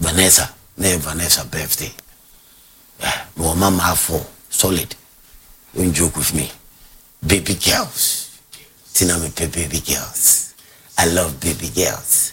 Vanessa birthday. My mama for solid. Don't joke with me. Baby girls. Tina me baby girls. I love baby girls.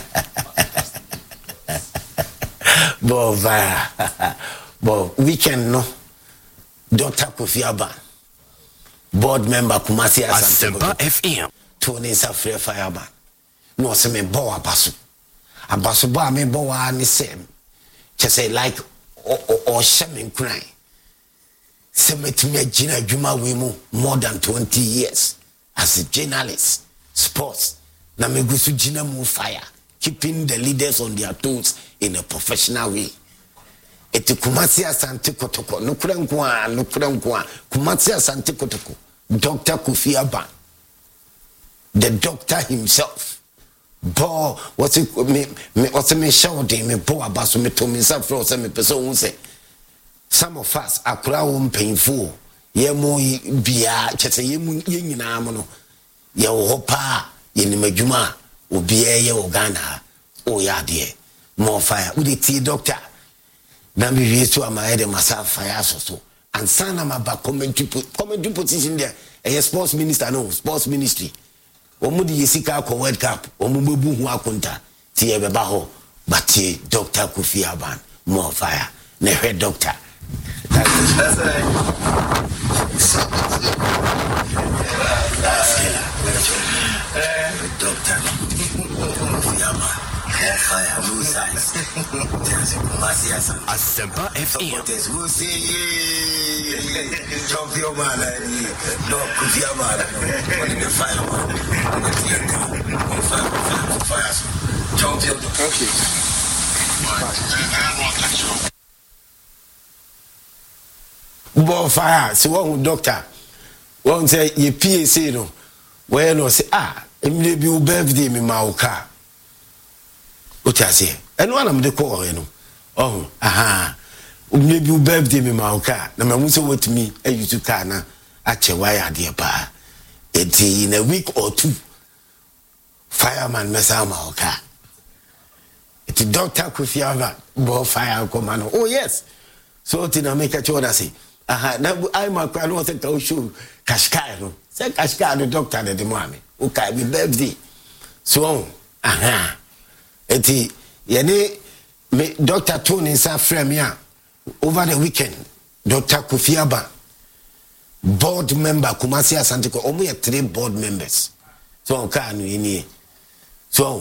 But weekend no. Dr. Kofi Aban. Board member Kumasi Asempa FM. Tony Safre Fireman. No se me bo abasu. Abasu ba me bo wa ni sem. Say like or shamin cry. Se metime jina juma wimu more than 20 years as a journalist, sports. Na me gusu jina mu fire, keeping the leaders on their toes in a professional way. Eti Kumasi Asante Kotoko, no kurenkwa, Kumasi Asante Kotoko, Dr. Kofi Aban, the doctor himself. Bo, what's me shouting, me bo abaso me to me suffer, or me person who say, some of us are crown painful, ye mo bia, chese ye mun yin amono, ye hopa, ye ni majuma, o bia ye ogana, o ya dear, more fire, with the doctor. Na me wie so am head myself fire so and sana ma ba comment position there a sports minister no sports ministry omo di yesika ko World Cup omo bebu hu akonta ti e be ba ho but Dr. Kofi Aban more fire na head doctor that's right. Doctor Kofi Aban fire, blue size. Asempa FM. Who say champion man, no Kofi Aban, only the fireman, fire, champion. Okay. Bo fire, so one doctor, one say ye PAC no, where no say maybe you birthday me mauka. What I say? And one of the call, you know. Oh, maybe you birthday me mauka. Na me say what me e you to kana ache why dear pa. It in a week or two. Fireman mesa mauka. It Dr. Kofi Aban bo fire command. Oh yes. So tina make a choda say. Now I'm a crowd was a show Kashkai no. Say Kashkai the doctor the mommy. Okay, me birthday. So eti yene me Dr. Tony Safre me over the weekend Dr. Kofi Aban board member Kumasi Asante ko omo 3 board members so ka no yini so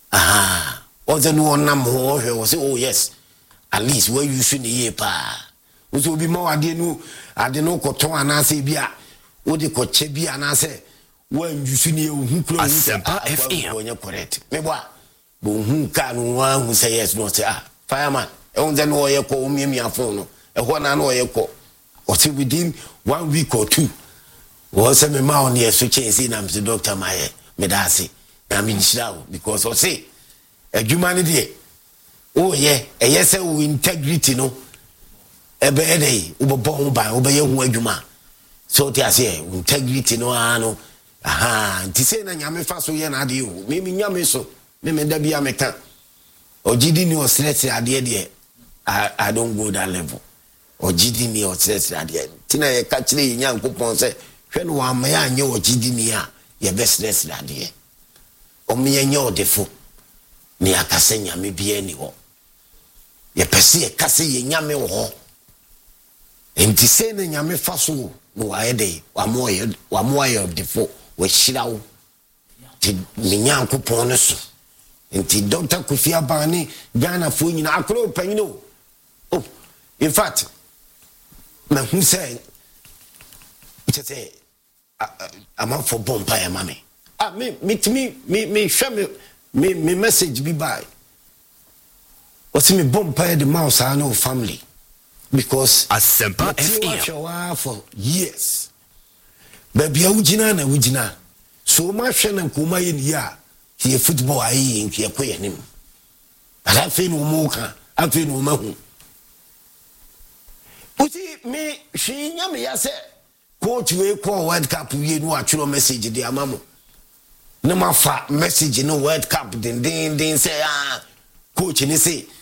oze no nam ho hwe wo say oh yes at least where you should ye pa wo so bi ma ade no koton anase bia wo de ko che bia anase when you should ye hu kro Asempa FM onye correct me boa bo hu ka no wa hu say yes no say fireman e won ze no ye ko omiamia phone no e ho na no ye ko o say within 1 week or 2 wo say me ma on ye so change na me doctor maye me da say na me nshira because o say adwuma ne de oh yeah e yes integrity no e be e dey wo bo ho ba wo be ye hu adwuma so ti ase integrity no ano nti say na nyame fa so ye na ade o me nyame so me da bia meka ogidi ni o stress ade de I don't go that level ogidi ni o stress ade tina ye ka kire nyankopon say hwe no wa ma ya anye ogidi ni a ye be stress ade o me ye nya odefo ni akase nyame bia ni ho ye pese ye kase ye nyame ho enti say na nyame fa so no wa ye de wa mo ye odefo we shirawo ti nyankopon no so enti Dr. Kofi Aban Ghana fo nyina akro panyino oh in fact na hu say it say am for bomba ya mame me share me message be by what's me bomba the mouse I know family because Asempa FM for years baby ujina na ujina so ma hwe na nkoma ye ni ya tie football ayi nke ekoye nim ala fe no mo ka afi no ma hu uti me hwe nya me ya se coach we call World Cup we no atwero message de amamo na ma fa message no World Cup den say coach ni say